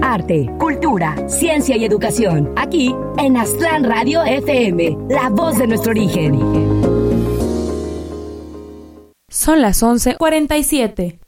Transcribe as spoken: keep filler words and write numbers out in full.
arte, cultura, ciencia y educación. Aquí en Aztlán Radio F M, la voz de nuestro origen. Son las once cuarenta y siete.